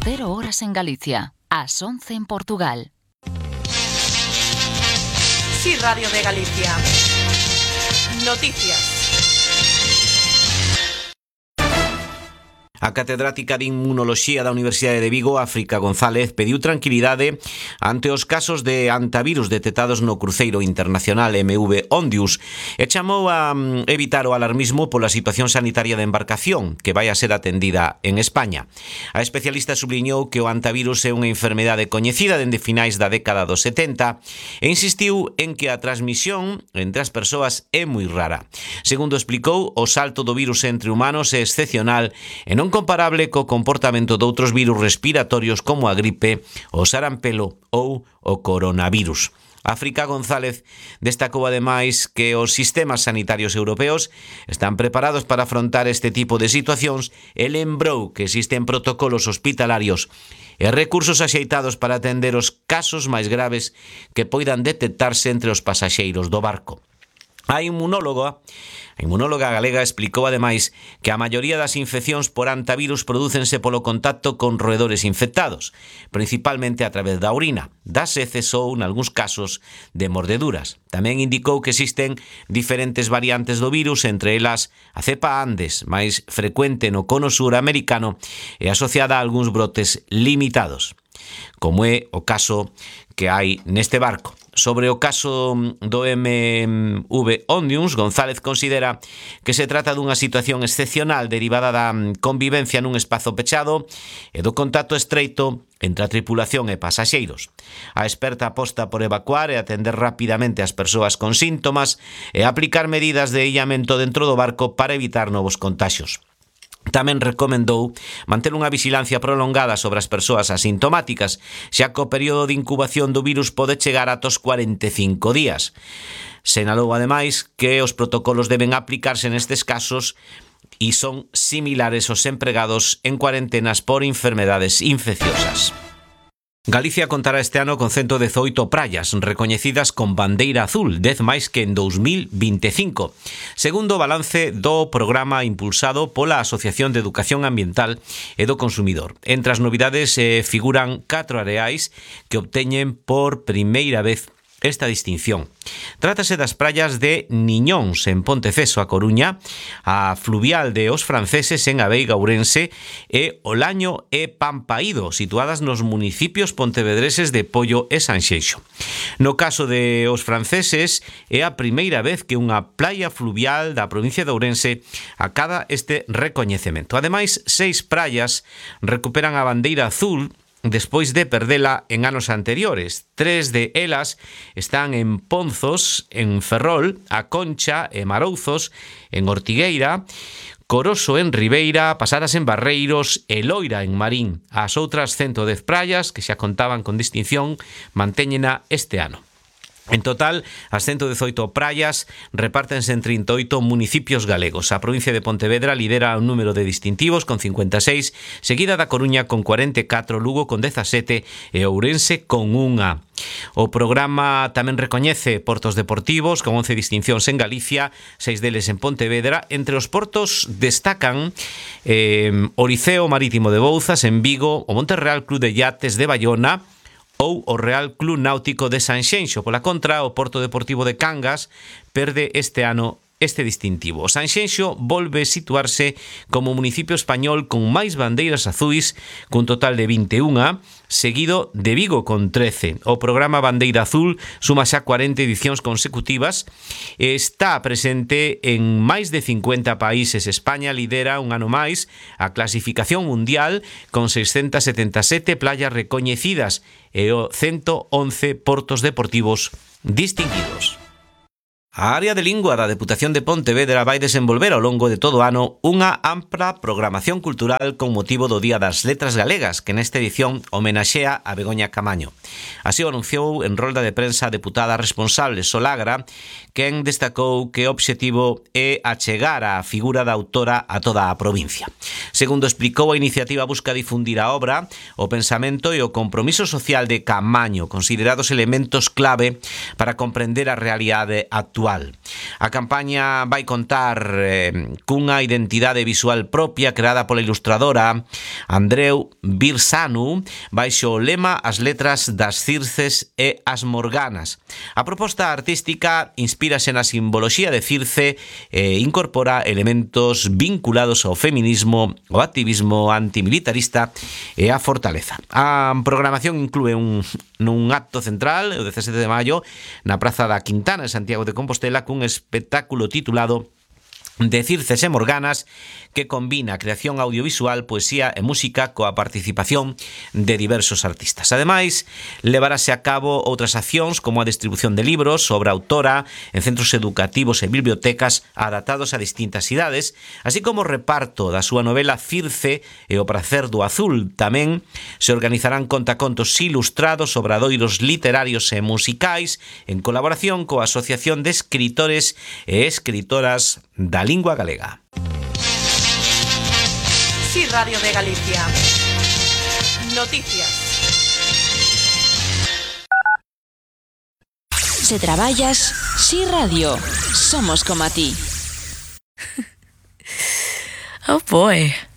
0 horas en Galicia, ás 11 en Portugal. Sí, Radio de Galicia. Noticias. A catedrática de Inmunoloxía da Universidade de Vigo, África González, pediu tranquilidade ante os casos de antivirus detectados no cruceiro internacional MV Ondius e chamou a evitar o alarmismo pola situación sanitaria da embarcación que vai a ser atendida en España. A especialista subliñou que o antivirus é unha enfermedade coñecida dende finais da década dos 70 e insistiu en que a transmisión entre as persoas é moi rara. Segundo explicou, o salto do virus entre humanos é excepcional e non comparable co comportamento de outros virus respiratorios como a gripe, o sarampelo ou o coronavirus. África González destacou ademais que os sistemas sanitarios europeos están preparados para afrontar este tipo de situacións e lembrou que existen protocolos hospitalarios e recursos axeitados para atender os casos máis graves que poidan detectarse entre os pasaxeiros do barco. A inmunóloga galega explicou ademais que a maioría das infeccións por antivirus prodúcense polo contacto con roedores infectados, principalmente a través da orina, das heces ou, nalgúns casos, de mordeduras. Tamén indicou que existen diferentes variantes do virus, entre elas a cepa Andes, máis frecuente no cono sur americano e asociada a algúns brotes limitados, como é o caso que hai neste barco. Sobre o caso do MV Ondius, González considera que se trata dunha situación excepcional derivada da convivencia nun espazo pechado e do contacto estreito entre a tripulación e pasaxeiros. A experta aposta por evacuar e atender rapidamente as persoas con síntomas e aplicar medidas de illamento dentro do barco para evitar novos contaxios. Tamén recomendou manter unha vixilancia prolongada sobre as persoas asintomáticas, xa que o período de incubación do virus pode chegar ata os 45 días. Senalou ademais que os protocolos deben aplicarse nestes casos e son similares aos empregados en cuarentenas por enfermedades infecciosas. Galicia contará este ano con 118 praias recoñecidas con bandeira azul, 10 máis que en 2025, segundo o balance do programa impulsado pola Asociación de Educación Ambiental e do Consumidor. Entre as novidades figuran 4 areais que obteñen por primeira vez esta distinción. Trátase das praias de Niñóns en Ponteceso, a Coruña, a fluvial de Os Franceses en Aveiga, Ourense e Olaño e Pampaído, situadas nos municipios pontevedreses de Pollo e Sanxenxo. No caso de Os Franceses, é a primeira vez que unha playa fluvial da provincia de Ourense acada este recoñecemento. Ademais, 6 praias recuperan a bandeira azul despois de perdela en anos anteriores. 3 de elas están en Ponzos, en Ferrol, A Concha e Marouzos, en Ortigueira, Coroso en Ribeira, Pasaras en Barreiros e Loira en Marín. As outras 110 praias, que xa contaban con distinción, mantéñena este ano. En total, as 118 praias repártense en 38 municipios galegos. A provincia de Pontevedra lidera un número de distintivos con 56, seguida da Coruña con 44, Lugo con 17 e Ourense con 1. O programa tamén recoñece portos deportivos con 11 distincións en Galicia, 6 deles en Pontevedra. Entre os portos destacan o Liceo Marítimo de Bouzas en Vigo, o Monterreal Club de Yates de Bayona ou o Real Club Náutico de Sanxenxo. Pola contra, o Porto Deportivo de Cangas perde este ano este distintivo. Sanxenxo volve situarse como municipio español con máis bandeiras azuis, cun total de 21, seguido de Vigo con 13. O programa Bandeira Azul suma xa 40 edicións consecutivas e está presente en máis de 50 países. España lidera un ano máis a clasificación mundial con 677 playas recoñecidas e 111 portos deportivos distinguidos. A área de lingua da Deputación de Pontevedra vai desenvolver ao longo de todo o ano unha ampla programación cultural con motivo do Día das Letras Galegas, que nesta edición homenaxea a Begoña Camaño. Así o anunciou en rolda de prensa a deputada responsable Solagra, quen destacou que o obxectivo é achegar a figura da autora a toda a provincia. Segundo explicou, a iniciativa busca difundir a obra, o pensamento e o compromiso social de Camaño, considerados elementos clave para comprender a realidade actual visual. A campaña vai contar cunha identidade visual propia creada pola ilustradora Andreu Birsanu baixo o lema As letras das Circes e as Morganas. A proposta artística inspírase na simboloxía de Circe e incorpora elementos vinculados ao feminismo, ao activismo antimilitarista e á fortaleza. A programación inclúe nun acto central, o 17 de maio, na Praza da Quintana, en Santiago de Compostela, cun espectáculo titulado de Circes e Morganas, que combina creación audiovisual, poesía e música coa participación de diversos artistas. Ademais, levarase a cabo outras accións como a distribución de libros, obra autora, en centros educativos e bibliotecas adaptados a distintas idades, así como o reparto da súa novela Circe e o pracer do azul. Tamén se organizarán contacontos ilustrados, obradoiros literarios e musicais, en colaboración coa Asociación de Escritores e Escritoras da Lingua Galega. Sí, Radio de Galicia. Noticias. Se traballas, Sí Radio. Somos como a ti. Oh boy.